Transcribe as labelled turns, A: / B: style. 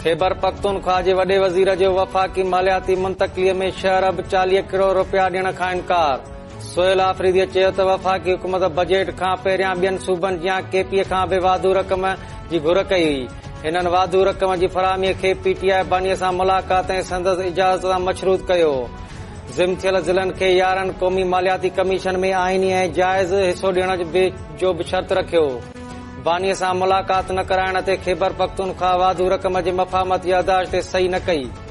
A: खैबर पख्तूनख्वा जे वॾे वज़ीर जो वफ़ाक़ी मालियाती मुंतक़लीअ में 6 अरब 40 करोड़ रुपया ॾियण खां इनकार। सोहेल आफरीदीअ चयो त वफ़ाक़ी हुकूमत बजट खां पहिरियां ॿियनि सूबनि जियां केपीअ खां बि वाधू रक़म जी घुर कई हुई। हिननि वाधू रक़म जी फराहमीअ खे पीटीआई बानीअ सां मुलाक़ात ऐं संदसि इजाज़त सां मशरूत कयो। ज़िम थियल ज़िलनि खे 11 क़ौमी मालियाती कमीशन में आईनी ऐं जाइज़ हिसो ॾियण जो बि शर्त रखियो। बानीअ सां मुलाक़ात न कराइण ते खैबर पख्तूनख्वा वाधू रक़म जे मफ़ाहमत यादाश्त ते सही न कई।